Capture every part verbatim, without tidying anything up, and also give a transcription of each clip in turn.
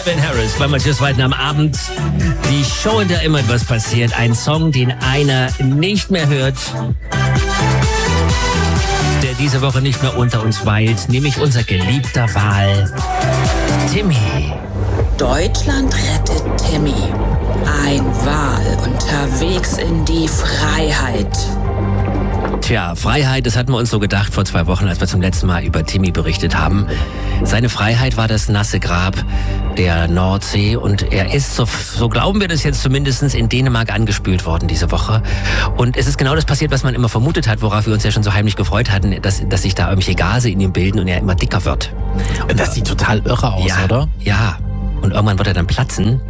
Ben Harris bei Matthias Weiden am Abend. Die Show, in der immer etwas passiert. Ein Song, den einer nicht mehr hört. Der diese Woche nicht mehr unter uns weilt. Nämlich unser geliebter Wal, Timmy. Deutschland rettet Timmy. Ein Wal unterwegs in die Freiheit. Tja, Freiheit, das hatten wir uns so gedacht vor zwei Wochen, als wir zum letzten Mal über Timmy berichtet haben. Seine Freiheit war das nasse Grab der Nordsee und er ist, so, so glauben wir das jetzt zumindest, in Dänemark angespült worden diese Woche. Und es ist genau das passiert, was man immer vermutet hat, worauf wir uns ja schon so heimlich gefreut hatten, dass, dass sich da irgendwelche Gase in ihm bilden und er immer dicker wird. Und das sieht total irre aus, ja, oder? Ja, und irgendwann wird er dann platzen.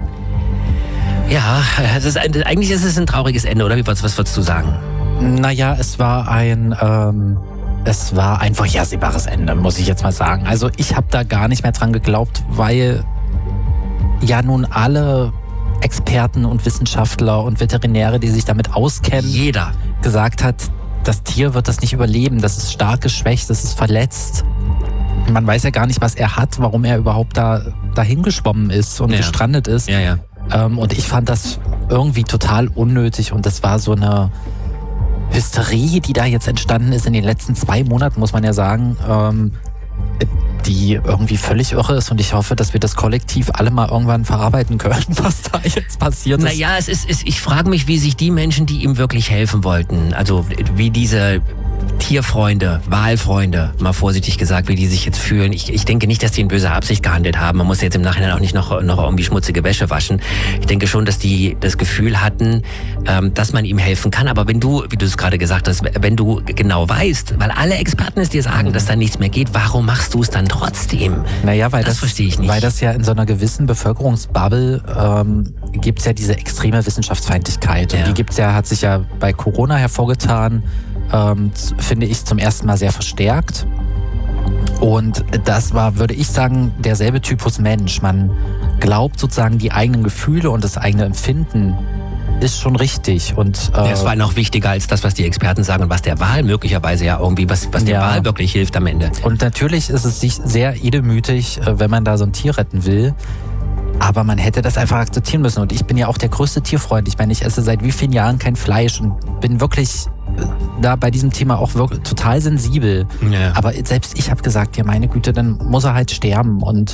Ja, das ist, eigentlich ist es ein trauriges Ende, oder? Wie, was, was würdest du sagen? Naja, es war ein, ähm, es war ein vorhersehbares Ende, muss ich jetzt mal sagen. Also ich habe da gar nicht mehr dran geglaubt, weil ja nun alle Experten und Wissenschaftler und Veterinäre, die sich damit auskennen, jeder gesagt hat, das Tier wird das nicht überleben, das ist stark geschwächt, das ist verletzt. Man weiß ja gar nicht, was er hat, warum er überhaupt da dahin geschwommen ist und ja. gestrandet ist. Ja, ja. Ähm, und ich fand das irgendwie total unnötig und das war so eine Hysterie, die da jetzt entstanden ist in den letzten zwei Monaten, muss man ja sagen, ähm, die irgendwie völlig irre ist und ich hoffe, dass wir das kollektiv alle mal irgendwann verarbeiten können, was da jetzt passiert ist. Naja, es ist, es, ich frage mich, wie sich die Menschen, die ihm wirklich helfen wollten, also wie diese Tierfreunde, Walfreunde, mal vorsichtig gesagt, wie die sich jetzt fühlen. Ich, ich denke nicht, dass die in böser Absicht gehandelt haben. Man muss jetzt im Nachhinein auch nicht noch, noch irgendwie schmutzige Wäsche waschen. Ich denke schon, dass die das Gefühl hatten, ähm, dass man ihm helfen kann. Aber wenn du, wie du es gerade gesagt hast, wenn du genau weißt, weil alle Experten es dir sagen, dass da nichts mehr geht, warum machst du es dann trotzdem? Naja, weil das, das verstehe ich nicht. Weil das ja in so einer gewissen Bevölkerungsbubble ähm, gibt es ja diese extreme Wissenschaftsfeindlichkeit. Und ja. die gibt's ja, hat sich ja bei Corona hervorgetan. Ähm, finde ich zum ersten Mal sehr verstärkt. Und das war, würde ich sagen, derselbe Typus Mensch. Man glaubt sozusagen, die eigenen Gefühle und das eigene Empfinden ist schon richtig. Und äh, das war noch wichtiger als das, was die Experten sagen und was der Wal möglicherweise ja irgendwie, was, was der ja. Wal wirklich hilft am Ende. Und natürlich ist es sich sehr edemütig, wenn man da so ein Tier retten will. Aber man hätte das einfach akzeptieren müssen. Und ich bin ja auch der größte Tierfreund. Ich meine, ich esse seit wie vielen Jahren kein Fleisch und bin wirklich da bei diesem Thema auch wirklich total sensibel. Ja. Aber selbst ich habe gesagt, ja meine Güte, dann muss er halt sterben. Und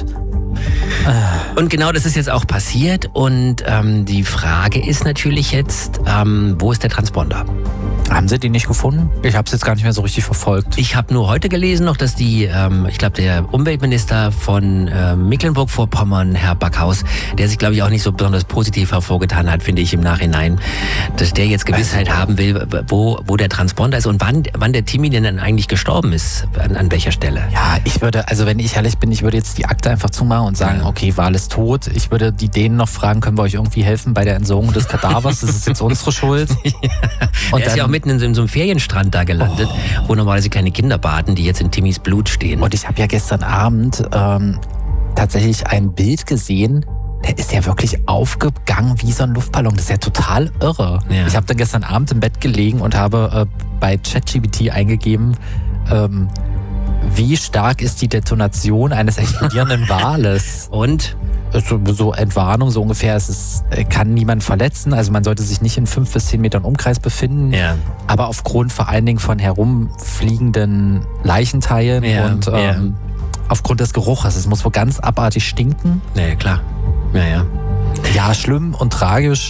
äh. und genau das ist jetzt auch passiert. Und ähm, die Frage ist natürlich jetzt, ähm, wo ist der Transponder? Haben Sie den nicht gefunden? Ich habe es jetzt gar nicht mehr so richtig verfolgt. Ich habe nur heute gelesen noch, dass die, ähm, ich glaube, der Umweltminister von äh, Mecklenburg-Vorpommern, Herr Backhaus, der sich, glaube ich, auch nicht so besonders positiv hervorgetan hat, finde ich im Nachhinein, dass der jetzt Gewissheit also. haben will, wo, wo der Transponder ist und wann, wann der Timmy denn dann eigentlich gestorben ist, an, an welcher Stelle. Ja, ich würde, also wenn ich ehrlich bin, ich würde jetzt die Akte einfach zumachen und sagen, ja. okay, Wal ist tot. Ich würde die Dänen noch fragen, können wir euch irgendwie helfen bei der Entsorgung des Kadavers? Das ist jetzt unsere Schuld. ja. Und er ist ja auch mitten in so, in so einem Ferienstrand da gelandet, oh. wo normalerweise kleine Kinder baden, die jetzt in Timmys Blut stehen. Und ich habe ja gestern Abend ähm, tatsächlich ein Bild gesehen, der ist ja wirklich aufgegangen wie so ein Luftballon. Das ist ja total irre. Ja. Ich habe dann gestern Abend im Bett gelegen und habe äh, bei ChatGPT eingegeben, ähm, wie stark ist die Detonation eines explodierenden Wales? Und? So, so Entwarnung, so ungefähr. Es ist, kann niemand verletzen. Also man sollte sich nicht in fünf bis zehn Metern Umkreis befinden. Ja. Aber aufgrund vor allen Dingen von herumfliegenden Leichenteilen ja. und ähm, ja. aufgrund des Geruches. Es muss wohl ganz abartig stinken. Ja, klar. Ja, ja. Ja, schlimm und tragisch.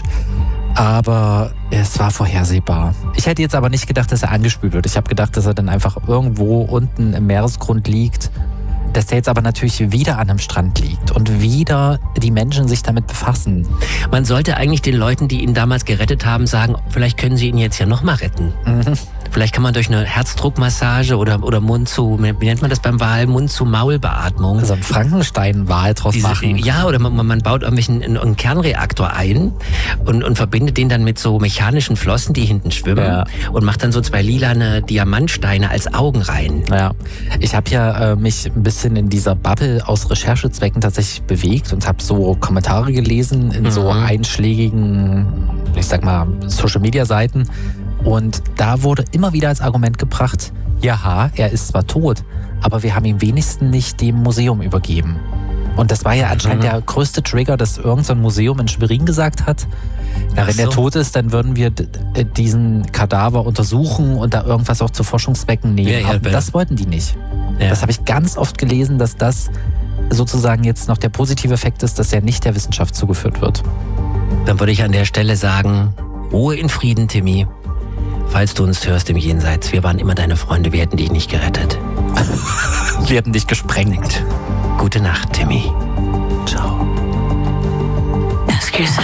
Aber es war vorhersehbar. Ich hätte jetzt aber nicht gedacht, dass er angespült wird. Ich habe gedacht, dass er dann einfach irgendwo unten im Meeresgrund liegt. Dass der jetzt aber natürlich wieder an einem Strand liegt und wieder die Menschen sich damit befassen. Man sollte eigentlich den Leuten, die ihn damals gerettet haben, sagen, vielleicht können sie ihn jetzt ja nochmal retten. Mhm. Vielleicht kann man durch eine Herzdruckmassage oder, oder Mund zu, wie nennt man das beim Wal, Mund-zu-Maul-Beatmung. Also einen Frankenstein-Wal draus Diese, machen. Ja, oder man, man baut irgendwelchen einen, einen Kernreaktor ein und, und verbindet den dann mit so mechanischen Flossen, die hinten schwimmen ja. und macht dann so zwei lilane Diamantsteine als Augen rein. Ja, ich habe ja äh, mich ein bisschen in dieser Bubble aus Recherchezwecken tatsächlich bewegt und habe so Kommentare gelesen in mhm. so einschlägigen, ich sag mal, Social-Media-Seiten. Und da wurde immer wieder als Argument gebracht, ja, er ist zwar tot, aber wir haben ihn wenigstens nicht dem Museum übergeben. Und das war ja anscheinend mhm. der größte Trigger, dass irgendein Museum in Schwerin gesagt hat, na, wenn so. der tot ist, dann würden wir d- diesen Kadaver untersuchen und da irgendwas auch zu Forschungszwecken nehmen. Ja, ja, das wollten die nicht. Ja. Das habe ich ganz oft gelesen, dass das sozusagen jetzt noch der positive Effekt ist, dass er nicht der Wissenschaft zugeführt wird. Dann würde ich an der Stelle sagen, Ruhe in Frieden, Timmy. Falls du uns hörst im Jenseits, wir waren immer deine Freunde, wir hätten dich nicht gerettet. Wir hätten dich gesprengt. Gute Nacht, Timmy. Ciao. Ask yourself.